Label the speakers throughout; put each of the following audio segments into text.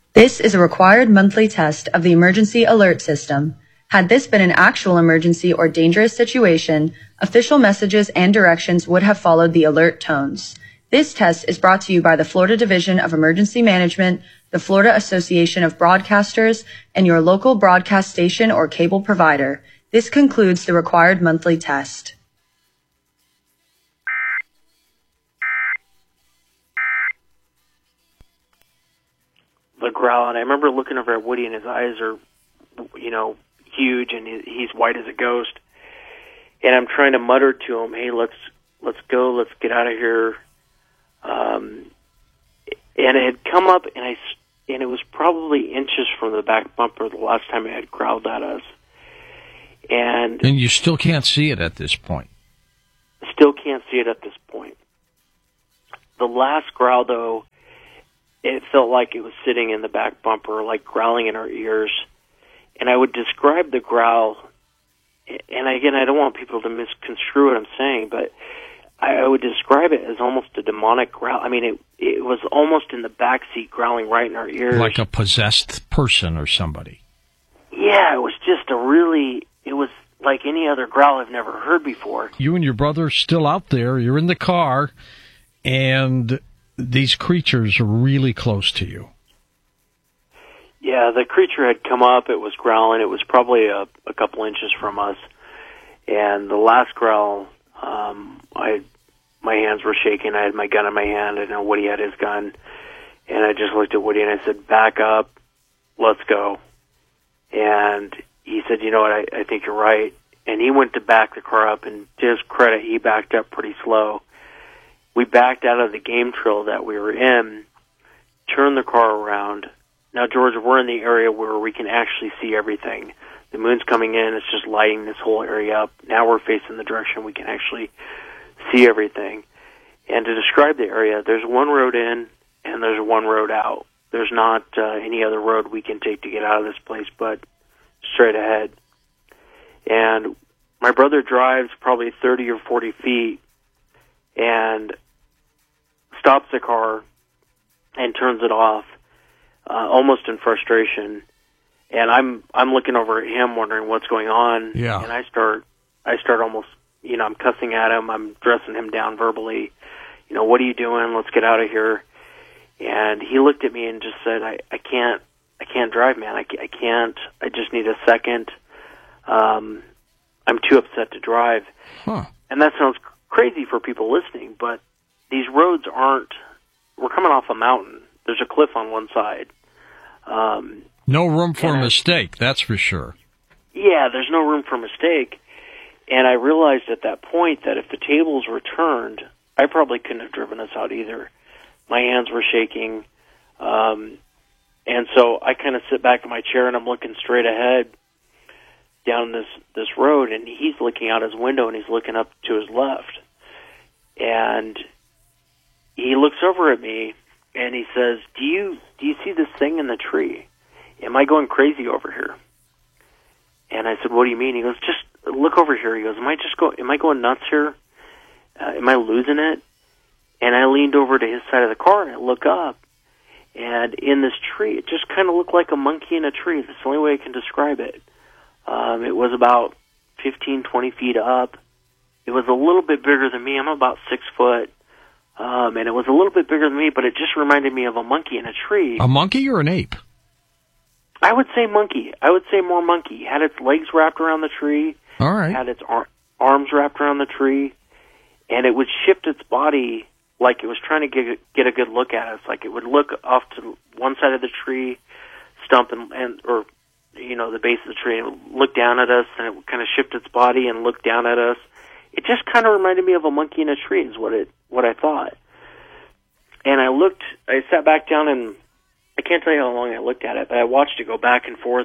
Speaker 1: This is a required monthly test of the emergency alert system. Had this been an actual emergency or dangerous situation, official messages and directions would have followed the alert tones. This test is brought to you by the Florida Division of Emergency Management, the Florida Association of Broadcasters, and your local broadcast station or cable provider. This concludes the required monthly test.
Speaker 2: The growl, and I remember looking over at Woody, and his eyes are, huge, and he's white as a ghost. And I'm trying to mutter to him, "Hey, let's go, let's get out of here." And it had come up, and it was probably inches from the back bumper the last time it had growled at us. And
Speaker 3: you still can't see it at this point.
Speaker 2: Still can't see it at this point. The last growl, though, it felt like it was sitting in the back bumper, like growling in our ears. And I would describe the growl, and again, I don't want people to misconstrue what I'm saying, but I would describe it as almost a demonic growl. I mean, it was almost in the backseat growling right in our ears.
Speaker 3: Like a possessed person or somebody.
Speaker 2: Yeah, it was just it was like any other growl I've never heard before.
Speaker 3: You and your brother are still out there, you're in the car, and these creatures are really close to you.
Speaker 2: Yeah, the creature had come up, it was growling, it was probably a couple inches from us. And the last growl, my hands were shaking, I had my gun in my hand, I know Woody had his gun, and I just looked at Woody and I said, "Back up, let's go." And he said, "You know what, I think you're right." And he went to back the car up, and to his credit, he backed up pretty slow. We backed out of the game trail that we were in, turned the car around. Now, George, we're in the area where we can actually see everything. The moon's coming in, it's just lighting this whole area up. Now we're facing the direction we can actually see everything. And to describe the area, there's one road in and there's one road out. There's not any other road we can take to get out of this place but straight ahead. And my brother drives probably 30 or 40 feet and stops the car and turns it off, almost in frustration. And I'm looking over at him, wondering what's going on.
Speaker 3: Yeah.
Speaker 2: And I start almost, I'm cussing at him. I'm dressing him down verbally. What are you doing? Let's get out of here. And he looked at me and just said, I can't drive, man. I can't. I just need a second. I'm too upset to drive.
Speaker 3: Huh.
Speaker 2: And that sounds crazy for people listening, but these roads we're coming off a mountain. There's a cliff on one side.
Speaker 3: No room for a mistake, that's for sure.
Speaker 2: Yeah, there's no room for mistake. And I realized at that point that if the tables were turned, I probably couldn't have driven us out either. My hands were shaking. And so I kind of sit back in my chair and I'm looking straight ahead down this road, and he's looking out his window and he's looking up to his left. And he looks over at me and he says, do you see this thing in the tree? Am I going crazy over here? And I said, what do you mean? He goes, just look over here. He goes, am I going nuts here? Am I losing it? And I leaned over to his side of the car and I look up, and in this tree, it just kind of looked like a monkey in a tree. That's the only way I can describe it. It was about 15, 20 feet up. It was a little bit bigger than me. I'm about 6 foot. And it was a little bit bigger than me, but it just reminded me of a monkey in a tree.
Speaker 3: A monkey or an ape?
Speaker 2: I would say monkey. I would say more monkey. Had its legs wrapped around the tree.
Speaker 3: All right.
Speaker 2: Had its arms wrapped around the tree. And it would shift its body like it was trying to get a good look at us. Like it would look off to one side of the tree stump or the base of the tree, and it would look down at us, and it would kind of shift its body and look down at us. It just kind of reminded me of a monkey in a tree is what I thought. And I sat back down, and I can't tell you how long I looked at it, but I watched it go back and forth,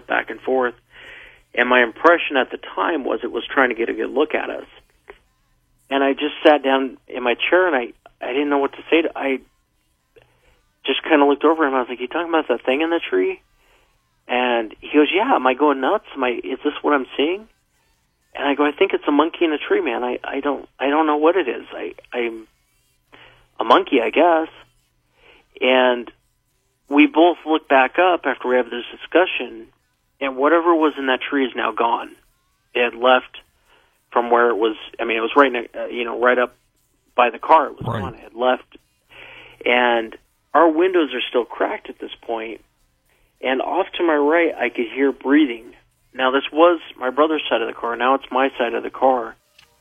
Speaker 2: and my impression at the time was it was trying to get a good look at us. And I just sat down in my chair, and I didn't know what to say. I just kind of looked over him. I was like, "You talking about that thing in the tree?" And he goes, "Yeah, am I going nuts? Is this what I'm seeing?" And I go, "I think it's a monkey in a tree, man. I don't know what it is. I'm a monkey, I guess." And we both look back up after we have this discussion, and whatever was in that tree is now gone. It had left from where it was. I mean, it was right up by the car. It was gone. It had left, and our windows are still cracked at this point. And off to my right, I could hear breathing. Now, this was my brother's side of the car. Now it's my side of the car.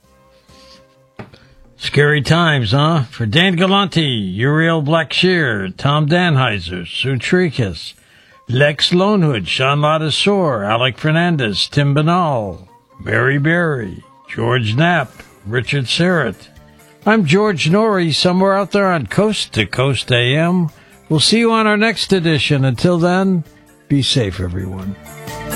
Speaker 4: Scary times, huh? For Dan Galante, Uriel Blackshear, Tom Danheiser, Sue Tricus, Lex Lonehood, Sean Ladasor, Alec Fernandez, Tim Banal, Mary Berry, George Knapp, Richard Serrett. I'm George Norrie, somewhere out there on Coast to Coast AM. We'll see you on our next edition. Until then, be safe, everyone.